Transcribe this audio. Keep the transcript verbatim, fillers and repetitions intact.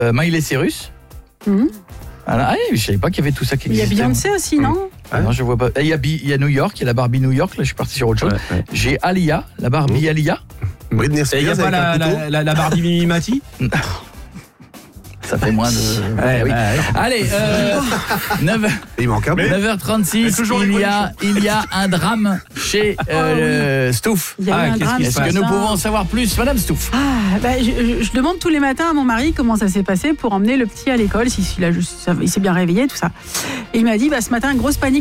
euh, Miley Cyrus. Mmh. Voilà. Ah, je savais pas qu'il y avait tout ça qui Il y a existait. Beyoncé aussi, non? Ah, non, je vois pas. Il y a, Bi- il y a New York, il y a la Barbie New York. Là, je suis parti sur autre chose. Ouais, ouais. J'ai Alia, la Barbie Mmh. Alia. Britney Et il n'y a Spears pas avec la, un couteau. la, la, la Barbie Mimimati? Ça fait moins de. Ouais, oui. ouais. Allez, euh, neuf heures Il manque un peu. neuf heures trente-six, toujours il les y, a, il y a un drame chez euh, le Stouff. Il y a Ah, eu un qu'est-ce drame qui se ce Est-ce que nous matin. pouvons en savoir plus, Madame Stouff? Ah, bah, je, je- je demande tous les matins à mon mari comment ça s'est passé pour emmener le petit à l'école, si, si il, a juste- il s'est bien réveillé, tout ça. Et il m'a dit, bah, ce matin, grosse panique